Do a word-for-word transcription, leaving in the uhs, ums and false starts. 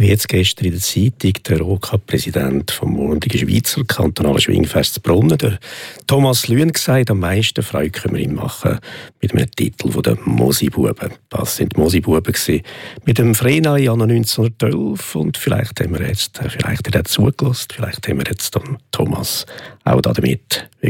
Wie jetzt gestern in der Zeitung der O K Präsident vom Mordigen Schweizer Kantonalen Schwingfest Brunnen, der Thomas Lüen, gesagt, am meisten Freude können wir ihm machen mit einem Titel von den Mosibuben. Das sind die Mosibuben gewesen, mit dem Vreneli Anno neunzehnhundertelf, und vielleicht haben wir jetzt, vielleicht hat er zugelassen, vielleicht haben wir jetzt Thomas auch damit